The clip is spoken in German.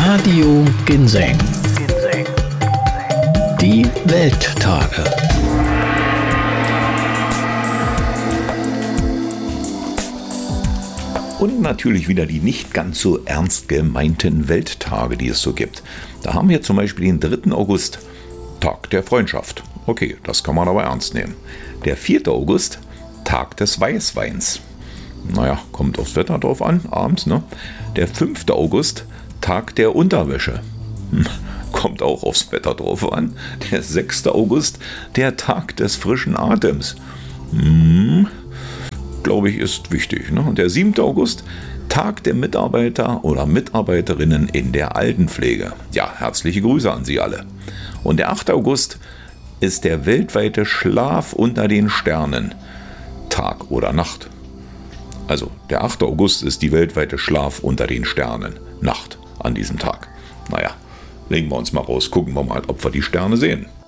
Radio Ginseng. Die Welttage. Und natürlich wieder die nicht ganz so ernst gemeinten Welttage, die es so gibt. Da haben wir zum Beispiel den 3. August, Tag der Freundschaft. Okay, das kann man aber ernst nehmen. Der 4. August, Tag des Weißweins. Naja, kommt aufs Wetter drauf an, abends, ne? Der 5. August, Tag der Unterwäsche. Kommt auch aufs Wetter drauf an. Der 6. August, der Tag des frischen Atems. Glaube ich, ist wichtig. Ne? Und der 7. August, Tag der Mitarbeiter oder Mitarbeiterinnen in der Altenpflege. Ja, herzliche Grüße an Sie alle. Und der 8. August ist der weltweite Schlaf unter den Sternen. Tag oder Nacht. Also, der 8. August ist die weltweite Schlaf unter den Sternen. Nacht an diesem Tag. Naja, legen wir uns mal raus, gucken wir mal, ob wir die Sterne sehen.